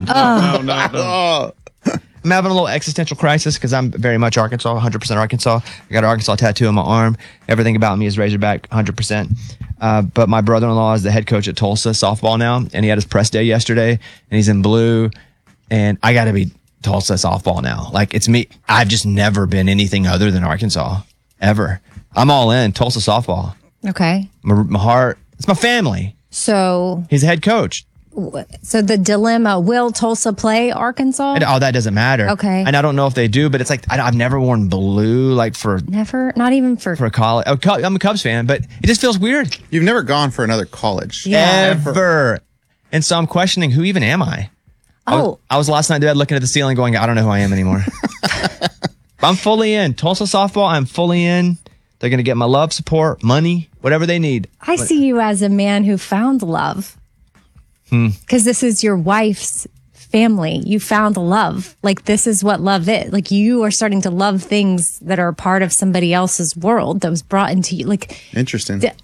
No. I'm having a little existential crisis because I'm very much Arkansas, 100% Arkansas. I got an Arkansas tattoo on my arm. Everything about me is Razorback, 100%. But my brother-in-law is the head coach at Tulsa softball now, and he had his press day yesterday, and he's in blue, and I got to be Tulsa softball now. Like, it's me. I've just never been anything other than Arkansas, ever. I'm all in, Tulsa softball. Okay. My heart, it's my family. So He's the head coach. the dilemma, will Tulsa play Arkansas? Oh, that doesn't matter. Okay. And I don't know if they do, but it's like, I've never worn blue, like for Never? Not even for college. I'm a Cubs fan, but it just feels weird. You've never gone for another college. Yeah. Ever. And so I'm questioning, who even am I? I was last night in bed looking at the ceiling going, I don't know who I am anymore. I'm fully in. Tulsa softball, I'm fully in. They're going to get my love, support, money, whatever they need. I see you as a man who found love. Because this is your wife's family. You found love. Like, this is what love is. Like, you are starting to love things that are part of somebody else's world that was brought into you. Like, Interesting. Well,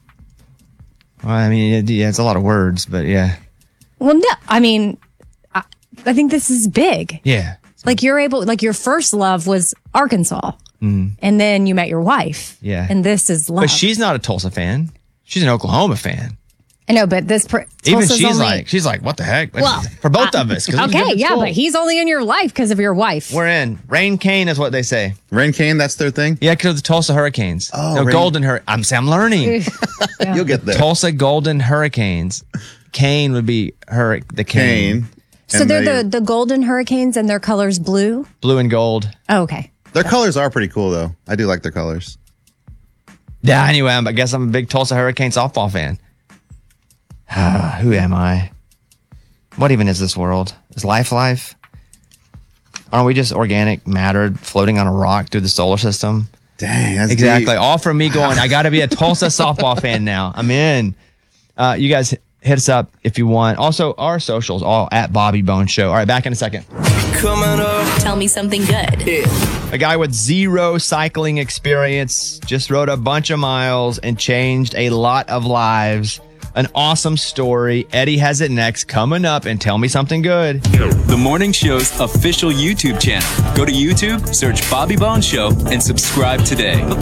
I mean, yeah, it's a lot of words, but yeah. well, no, I mean, I think this is big. Yeah. Like, you're able, like, your first love was Arkansas. And then you met your wife. Yeah. And this is love. But she's not a Tulsa fan. She's an Oklahoma fan. I know, but this Even Tulsa's she's like, what the heck? Well, for both of us. 'cause it was okay, different yeah, school. but he's only in your life because of your wife. We're in. Rain Cane is what they say. Rain Cane, that's their thing? Yeah, because of the Tulsa Hurricanes. Oh, no, Rain- Golden I'm learning. You'll get there. Tulsa Golden Hurricanes. Cane would be the cane. Cane. So And they're the Golden Hurricanes and their color's blue? Blue and gold. Oh, okay. Their colors are pretty cool, though. I do like their colors. Yeah, anyway, I guess I'm a big Tulsa Hurricane softball fan. Who am I? What even is this world? Is life? Aren't we just organic matter floating on a rock through the solar system? Dang, that's Exactly. deep. All from me going, I got to be a Tulsa softball fan now. I'm in. You guys hit us up if you want. Also, our socials, all at Bobby Bones Show. All right, back in a second. Tell me something good. A guy with zero cycling experience just rode a bunch of miles and changed a lot of lives. An awesome story. Eddie has it next. Coming up, and tell me something good. The Morning Show's official YouTube channel. Go to YouTube, search Bobby Bones Show, and subscribe today.